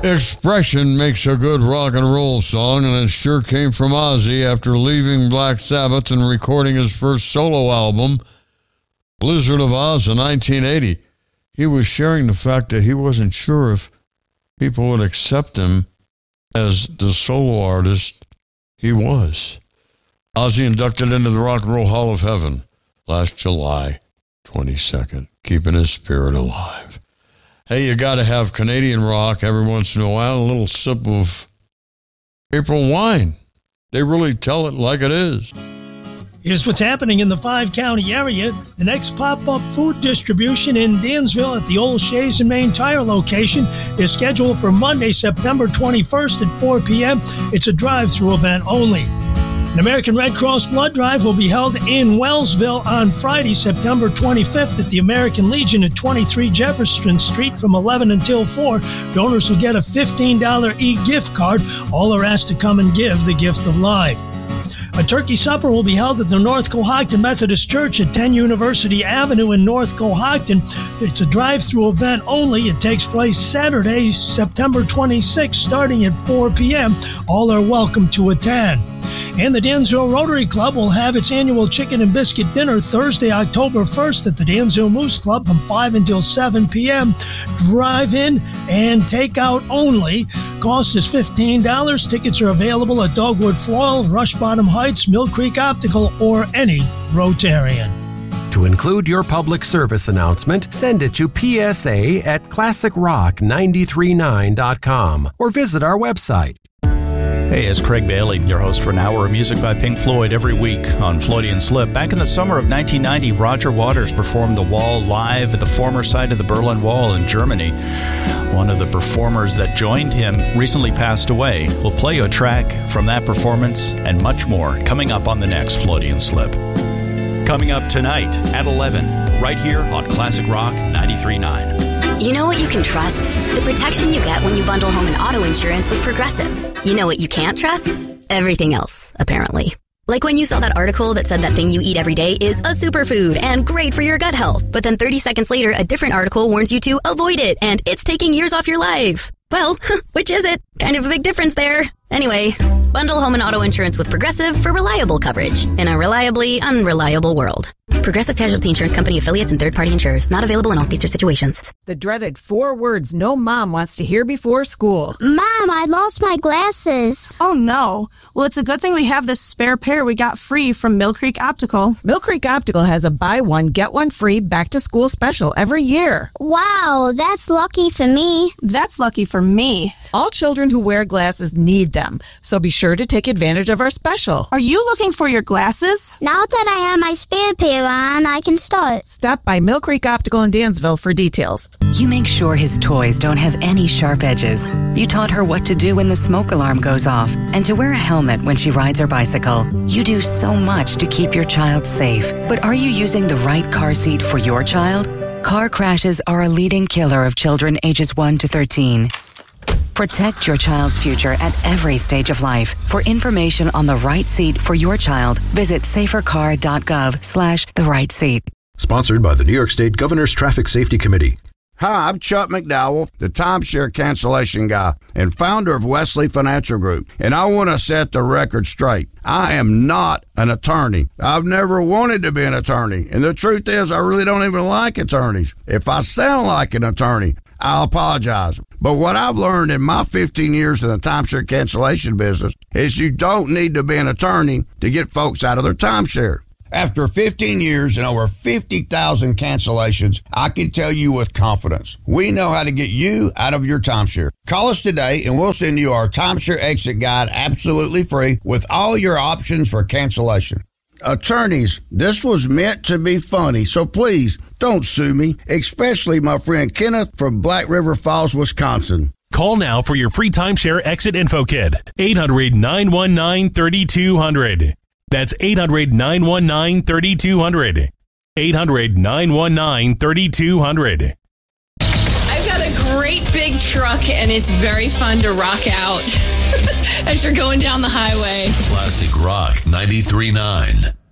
Expression makes a good rock and roll song, and it sure came from Ozzy after leaving Black Sabbath and recording his first solo album, Blizzard of Oz, in 1980. He was sharing the fact that he wasn't sure if people would accept him as the solo artist he was. Ozzy inducted into the Rock and Roll Hall of Heaven last July 22nd, keeping his spirit alive. Hey, you got to have Canadian rock every once in a while, a little sip of April wine. They really tell it like it is. Here's what's happening in the 5-county area. The next pop-up food distribution in Dansville at the old Shays and Main Tire location is scheduled for Monday, September 21st at 4 p.m. It's a drive-through event only. An American Red Cross blood drive will be held in Wellsville on Friday, September 25th at the American Legion at 23 Jefferson Street from 11 until 4. Donors will get a $15 e-gift card. All are asked to come and give the gift of life. A turkey supper will be held at the North Cohocton Methodist Church at 10 University Avenue in North Cohocton. It's a drive-through event only. It takes place Saturday, September 26th, starting at 4 p.m. All are welcome to attend. And the Dansville Rotary Club will have its annual chicken and biscuit dinner Thursday, October 1st at the Dansville Moose Club from 5 until 7 p.m. Drive-in and take-out only. Cost is $15. Tickets are available at Dogwood Floral, Rush Bottom Heights, Mill Creek Optical, or any Rotarian. To include your public service announcement, send it to psa@classicrock939.com or visit our website. Hey, it's Craig Bailey, your host for an hour of music by Pink Floyd every week on Floydian Slip. Back in the summer of 1990, Roger Waters performed The Wall live at the former site of the Berlin Wall in Germany. One of the performers that joined him recently passed away. We'll play you a track from that performance and much more coming up on the next Floydian Slip. Coming up tonight at 11, right here on Classic Rock 93.9. You know what you can trust? The protection you get when you bundle home and auto insurance with Progressive. You know what you can't trust? Everything else, apparently. Like when you saw that article that said that thing you eat every day is a superfood and great for your gut health. But then 30 seconds later, a different article warns you to avoid it and it's taking years off your life. Well, which is it? Kind of a big difference there. Anyway, bundle home and auto insurance with Progressive for reliable coverage in a reliably unreliable world. Progressive Casualty Insurance Company affiliates and third-party insurers. Not available in all states or situations. The dreaded 4 words no mom wants to hear before school. Mom, I lost my glasses. Oh, no. Well, it's a good thing we have this spare pair we got free from Mill Creek Optical. Mill Creek Optical has a buy one, get one free back-to-school special every year. Wow, that's lucky for me. That's lucky for me. All children who wear glasses need them, so be sure to take advantage of our special. Are you looking for your glasses? Now that I have my spare pair on, I can start. Stop by Mill Creek Optical in Dansville for details. You make sure his toys don't have any sharp edges. You taught her what to do when the smoke alarm goes off and to wear a helmet when she rides her bicycle. You do so much to keep your child safe. But are you using the right car seat for your child? Car crashes are a leading killer of children ages 1 to 13. Protect your child's future at every stage of life. For information on the right seat for your child, visit safercar.gov/the-right-seat. Sponsored by the New York State Governor's Traffic Safety Committee. Hi, I'm Chuck McDowell, the timeshare cancellation guy and founder of Wesley Financial Group. And I want to set the record straight. I am not an attorney. I've never wanted to be an attorney. And the truth is, I really don't even like attorneys. If I sound like an attorney, I'll apologize. But what I've learned in my 15 years in the timeshare cancellation business is you don't need to be an attorney to get folks out of their timeshare. After 15 years and over 50,000 cancellations, I can tell you with confidence, we know how to get you out of your timeshare. Call us today and we'll send you our timeshare exit guide absolutely free with all your options for cancellation. Attorneys, this was meant to be funny, so please don't sue me, especially my friend Kenneth from Black River Falls, Wisconsin. Call now for your free timeshare exit info kit. 800-919-3200. That's 800-919-3200. 800-919-3200. I've got a great big truck, and it's very fun to rock out as you're going down the highway. Classic Rock 93.9.